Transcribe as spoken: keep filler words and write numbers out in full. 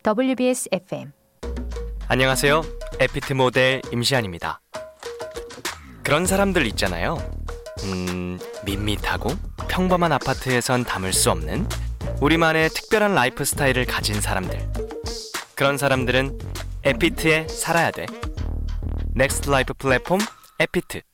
더블유비에스 에프엠. 안녕하세요. 에피트 모델 임시안입니다. 그런 사람들 있잖아요. 음, 밋밋하고 평범한 아파트에선 담을 수 없는 우리만의 특별한 라이프 스타일을 가진 사람들. 그런 사람들은 에피트에 살아야 돼. 넥스트 라이프 플랫폼 에피트.